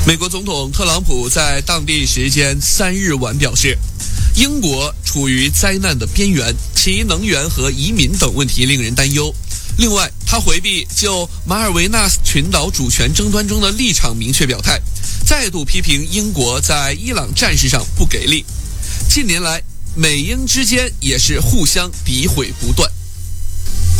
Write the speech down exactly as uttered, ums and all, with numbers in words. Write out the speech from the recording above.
美国总统特朗普在当地时间三日晚表示，英国处于灾难的边缘，其能源和移民等问题令人担忧。另外，他回避就马尔维纳群岛主权争端中的立场明确表态，再度批评英国在伊朗战事上不给力。近年来，美英之间也是互相诋毁不断。